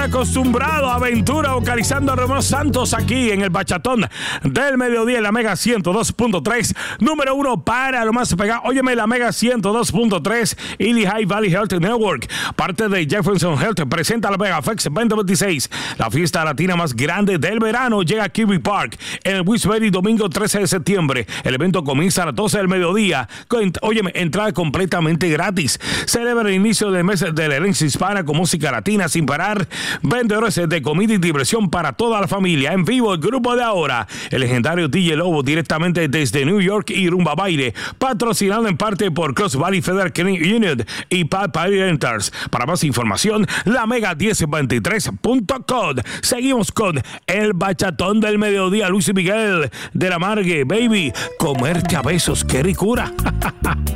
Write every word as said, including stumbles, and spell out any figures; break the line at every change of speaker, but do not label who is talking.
acostumbrado a aventura vocalizando a Romeo Santos aquí en el Bachatón del Mediodía en la Mega ciento dos punto tres. Número uno para lo más pegado. Óyeme, la Mega ciento dos punto tres y Lehigh Valley Health Network, parte de Jefferson Health, presenta la Mega Fest veinte veintiséis. La fiesta latina más grande del verano llega a Kirby Park en el Wisberry, domingo trece de septiembre. El evento comienza a las doce del mediodía. Con, óyeme, entrada completamente gratis. Celebra el inicio del mes de la herencia hispana con música latina sin parar. Vendedores de comida y diversión para toda la familia. En vivo, el grupo de ahora. El legendario D J Lobo directamente desde New York y Rumba Baile. Patrocinado en parte por Cross Valley Federal Credit Union y Pat Party Renters. Para más información, la mega diez veintitrés punto com. Seguimos con el Bachatón del Mediodía. Luis Miguel de la Margue, baby. Comerte a besos, qué ricura.